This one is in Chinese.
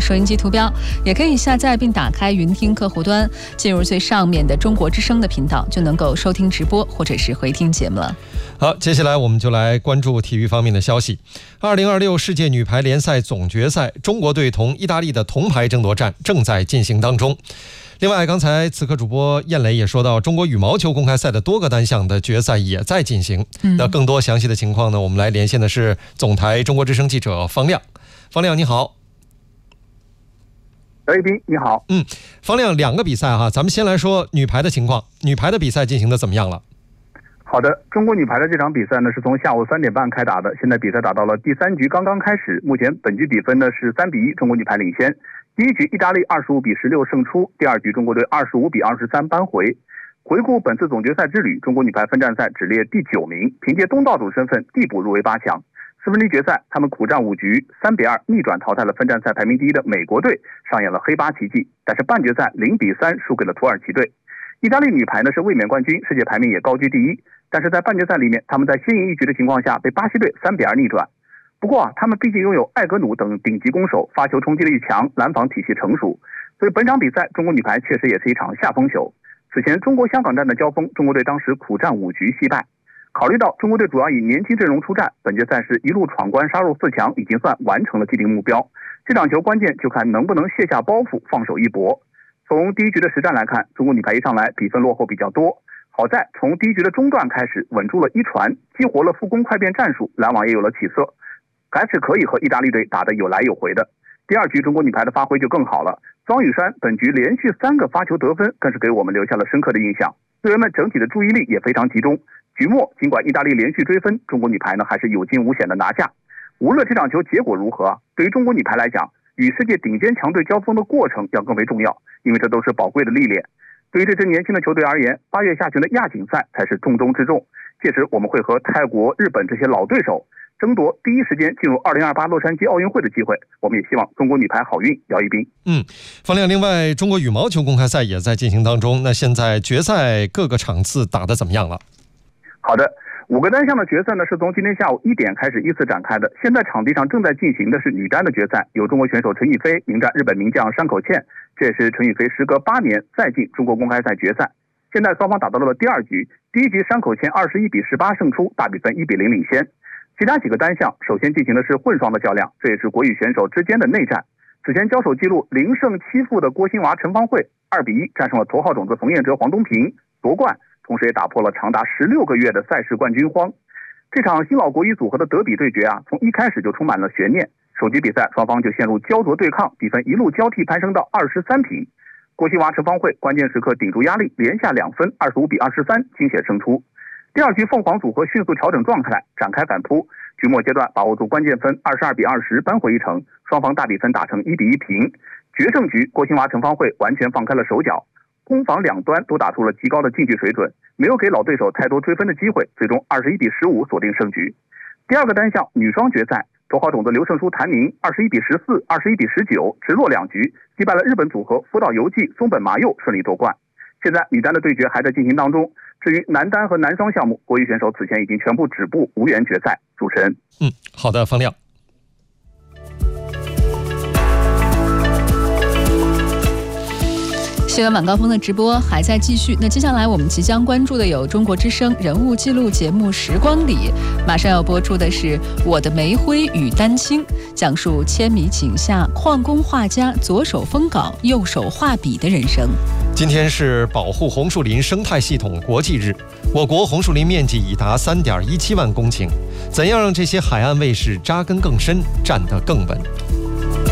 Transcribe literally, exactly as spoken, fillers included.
收音机图标，也可以下载并打开云听客户端，进入最上面的中国之声的频道，就能够收听直播或者是回听节目了。 好，接下来我们就来关注体育方面的消息。二零二六世界女排联赛总决赛，中国队同意大利的铜牌争夺战正在进行当中。另外，刚才此刻主播燕磊也说到，中国羽毛球公开赛的多个单项的决赛也在进行。嗯、那更多详细的情况呢，我们来连线的是总台中国之声记者方亮。方亮你好。 刘一斌你好。 嗯，方亮，两个比赛哈，咱们先来说女排的情况。女排的比赛进行的怎么样了？ 好的，中国女排的这场比赛呢是从下午三点半开打的，现在比赛打到了第三局刚刚开始，目前本局比分呢是三比一，中国女排领先。第一局意大利二十五比十六胜出，第二局中国队二十五比二十三扳回。回顾本次总决赛之旅，中国女排分站赛只列第九名，凭借东道主身份递补入围八强。四分之一决赛，他们苦战五局，三比二逆转淘汰了分站赛排名第一的美国队，上演了黑八奇迹。但是半决赛零比三输给了土耳其队。意大利女排呢是卫冕冠军，世界排名也高居第一，但是在半决赛里面，他们在先赢一局的情况下被巴西队三比二逆转。不过啊，他们毕竟拥有艾格努等顶级攻手，发球冲击力强，拦防体系成熟，所以本场比赛中国女排确实也是一场下风球。此前中国香港站的交锋，中国队当时苦战五局惜败。考虑到中国队主要以年轻阵容出战，本届赛事一路闯关杀入四强，已经算完成了既定目标。这场球关键就看能不能卸下包袱，放手一搏。从第一局的实战来看，中国女排一上来比分落后比较多，好在从第一局的中段开始稳住了一传，激活了复攻快变战术，拦网也有了起色，还是可以和意大利队打得有来有回的。第二局中国女排的发挥就更好了，庄宇珊本局连续三个发球得分，更是给我们留下了深刻的印象，队员们整体的注意力也非常集中。局末尽管意大利连续追分，中国女排呢还是有惊无险的拿下。无论这场球结果如何，对于中国女排来讲，与世界顶尖强队交锋的过程要更为重要，因为这都是宝贵的历练。对于这支年轻的球队而言，八月下旬的亚锦赛才是重中之重，届时我们会和泰国、日本这些老对手争夺第一时间进入二零二八洛杉矶奥运会的机会。我们也希望中国女排好运。姚一斌。 嗯，方亮，另外中国羽毛球公开赛也在进行当中，那现在决赛各个场次打得怎么样了？ 好的，五个单项的决赛呢是从今天下午一点开始依次展开的。现在场地上正在进行的是女单的决赛，由中国选手陈雨菲迎战日本名将山口茜，这也是陈雨菲时隔八年再进中国公开赛决赛。现在双方打到了第二局，第一局山口茜二十一比十八胜出，大比分一比零领先。其他几个单项首先进行的是混双的较量，这也是国羽选手之间的内战。此前交手记录零胜七负的郭欣娃陈芳慧二比一战胜了头号种子冯彦哲黄东萍夺冠，同时也打破了长达十六个月的赛事冠军荒。这场新老国羽组合的德比对决啊，从一开始就充满了悬念。首局比赛双方就陷入焦灼对抗，比分一路交替攀升到二十三平。郭欣娃陈芳慧关键时刻顶住压力，连下两分，二十五比二十三惊险胜出。第二局凤凰组合迅速调整状态，展开反扑，局末阶段把握住关键分，二十二比二十扳回一城，双方大比分打成一比一平。决胜局郭欣娃陈芳慧完全放开了手脚，攻防两端都打出了极高的竞技水准，没有给老对手太多追分的机会，最终二十一比十五锁定胜局。第二个单项女双决赛，头号种子刘胜书谭宁二十一比十四、二十一比十九直落两局击败了日本组合福岛由纪、松本麻佑，顺利夺冠。现在女单的对决还在进行当中，至于男单和男双项目，国羽选手此前已经全部止步，无缘决赛。主持人， 嗯，好的，方亮。 新闻晚高峰的直播还在继续，那接下来我们即将关注的有中国之声人物记录节目《时光里》，马上要播出的是《我的煤灰与丹青》，讲述千米井下矿工画家左手封稿右手画笔的人生。 今天是保护红树林生态系统国际日，我国红树林面积已达 三点一七万公顷，怎样让这些海岸卫士扎根更深，站得更稳？